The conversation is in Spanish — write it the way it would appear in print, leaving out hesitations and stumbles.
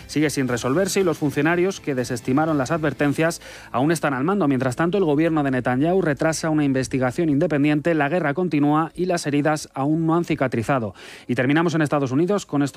sigue sin resolverse y los funcionarios que desestimaron las advertencias aún están al mando. Mientras tanto, el gobierno de Netanyahu retrasa una investigación independiente, la guerra continúa y las heridas aún no han cicatrizado. Y terminamos en Estados Unidos con esto.